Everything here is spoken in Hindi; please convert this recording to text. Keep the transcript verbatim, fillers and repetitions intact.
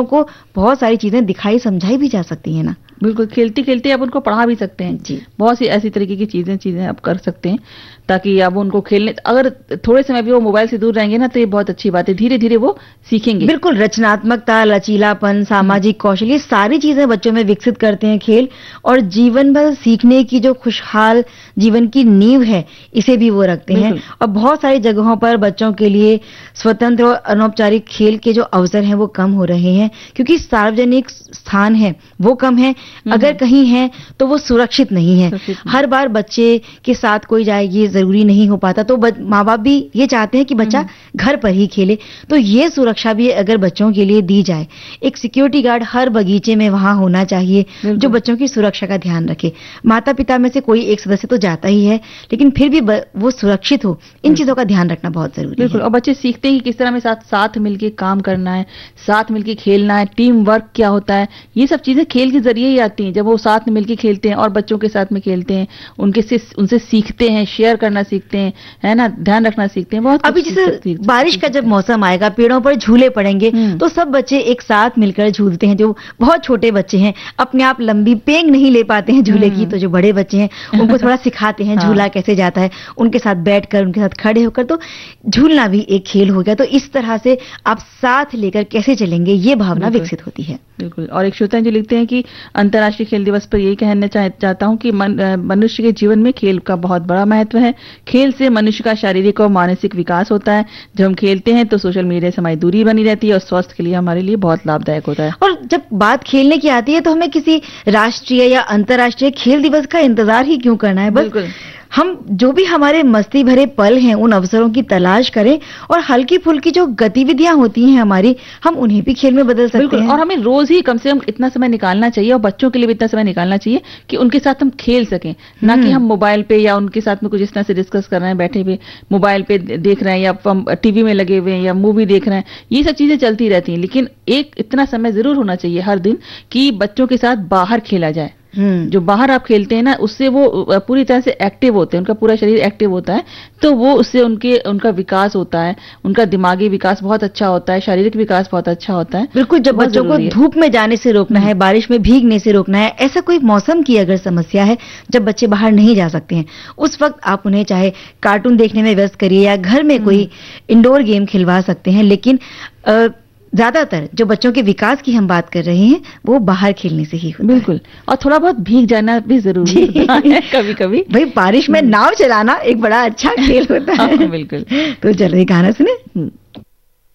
बच्चों को बहुत सारी चीजें दिखाई समझाई भी जा सकती है ना। बिल्कुल, खेलते खेलते आप उनको पढ़ा भी सकते हैं जी। बहुत सी ऐसी तरीके की चीजें चीजें आप कर सकते हैं ताकि आप उनको खेलने, अगर थोड़े समय भी वो मोबाइल से दूर रहेंगे ना तो ये बहुत अच्छी बात है, धीरे धीरे वो सीखेंगे। बिल्कुल, रचनात्मकता, लचीलापन, सामाजिक कौशल, ये सारी चीजें बच्चों में विकसित करते हैं खेल, और जीवन भर सीखने की जो खुशहाल जीवन की नींव है इसे भी वो रखते हैं। और बहुत सारी जगहों पर बच्चों के लिए स्वतंत्र और अनौपचारिक खेल के जो अवसर हैं वो कम हो रहे हैं, क्योंकि सार्वजनिक स्थान है वो कम है, अगर कहीं है तो वो सुरक्षित नहीं है। हर बार बच्चे के साथ कोई जाए ये जरूरी नहीं हो पाता, तो माँ बाप भी ये चाहते हैं कि बच्चा घर पर ही खेले। तो ये सुरक्षा भी अगर बच्चों के लिए दी जाए, एक सिक्योरिटी गार्ड हर बगीचे में वहां होना चाहिए जो बच्चों की सुरक्षा का ध्यान रखे। माता पिता में से कोई एक सदस्य तो जाता ही है, लेकिन फिर भी वो सुरक्षित हो, इन चीजों का ध्यान रखना बहुत जरूरी है। और बच्चे सीखते ही किस तरह में साथ साथ मिलकर काम करना है, साथ मिलकर खेलना है, टीम वर्क क्या होता है, ये सब चीजें खेल के जरिए ही आती हैं। जब वो साथ में मिलकर खेलते हैं और बच्चों के साथ में खेलते हैं, उनके से उनसे सीखते हैं, शेयर करना सीखते हैं, है ना, ध्यान रखना सीखते हैं। बहुत अभी जैसे बारिश का जब मौसम आएगा, पेड़ों पर झूले पड़ेंगे तो सब बच्चे एक साथ मिलकर झूलते हैं। जो बहुत छोटे बच्चे हैं अपने आप लंबी पेंग नहीं ले पाते हैं झूले की, तो जो बड़े बच्चे हैं उनको थोड़ा सिखाते हैं झूला कैसे जाता है, उनके साथ बैठकर, उनके साथ खड़े होकर, तो झूलना भी एक खेल हो गया। तो इस तरह से आप साथ लेकर कैसे चलेंगे, ये भावना विकसित होती है। बिल्कुल। और एक श्रोता जो लिखते हैं कि अंतर्राष्ट्रीय खेल दिवस पर यही कहना चाह, चाहता हूं कि मन, मनुष्य के जीवन में खेल का बहुत बड़ा महत्व है। खेल से मनुष्य का शारीरिक और मानसिक विकास होता है। जब हम खेलते हैं तो सोशल मीडिया से हमारी दूरी बनी रहती है और स्वास्थ्य के लिए हमारे लिए बहुत लाभदायक होता है। और जब बात खेलने की आती है तो हमें किसी राष्ट्रीय या अंतर्राष्ट्रीय खेल दिवस का इंतजार ही क्यों करना है। बस हम जो भी हमारे मस्ती भरे पल हैं उन अवसरों की तलाश करें, और हल्की फुल्की जो गतिविधियां होती हैं हमारी, हम उन्हें भी खेल में बदल सकते हैं। और हमें रोज ही कम से कम इतना समय निकालना चाहिए, और बच्चों के लिए भी इतना समय निकालना चाहिए कि उनके साथ हम खेल सकें, ना कि हम मोबाइल पे या उनके साथ में कुछ इस तरह से डिस्कस कर रहे हैं, बैठे हुए मोबाइल पे देख रहे हैं या टीवी में लगे हुए हैं या मूवी देख रहे हैं। ये सब चीजें चलती रहती हैं, लेकिन एक इतना समय जरूर होना चाहिए हर दिन कि बच्चों के साथ बाहर खेला जाए। जो बाहर आप खेलते हैं ना, उससे वो पूरी तरह से एक्टिव होते हैं, उनका पूरा शरीर एक्टिव होता है, तो वो उससे उनके उनका विकास होता है, उनका दिमागी विकास बहुत अच्छा होता है, शारीरिक विकास बहुत अच्छा होता है। बिल्कुल, जब बच्चों को धूप में जाने से रोकना है, बारिश में भीगने से रोकना है, ऐसा कोई मौसम की अगर समस्या है जब बच्चे बाहर नहीं जा सकते हैं, उस वक्त आप उन्हें चाहे कार्टून देखने में व्यस्त करिए या घर में कोई इंडोर गेम खिलवा सकते हैं, लेकिन आ, ज्यादातर जो बच्चों के विकास की हम बात कर रहे हैं वो बाहर खेलने से ही होता है। बिल्कुल, और थोड़ा बहुत भीग जाना भी जरूरी होता है कभी कभी। भाई बारिश में नाव चलाना एक बड़ा अच्छा खेल होता है। बिल्कुल। तो चलो ये गाना सुने।